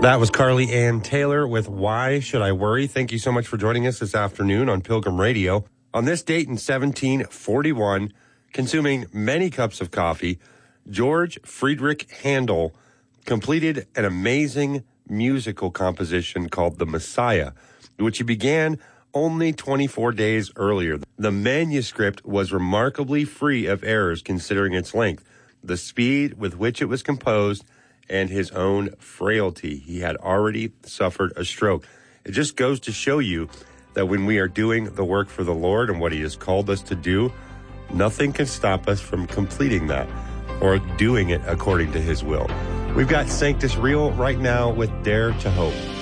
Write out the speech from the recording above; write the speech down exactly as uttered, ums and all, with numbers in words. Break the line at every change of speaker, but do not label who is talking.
That was Carly Ann Taylor with Why Should I Worry? Thank you so much for joining us this afternoon on Pilgrim Radio. On this date in seventeen forty-one, consuming many cups of coffee, George Friedrich Handel completed an amazing musical composition called The Messiah, which he began only twenty-four days earlier. The manuscript was remarkably free of errors considering its length, the speed with which it was composed, and his own frailty. He had already suffered a stroke. It just goes to show you that when we are doing the work for the Lord and what he has called us to do, nothing can stop us from completing that or doing it according to his will. We've got Sanctus Real right now with Dare to Hope.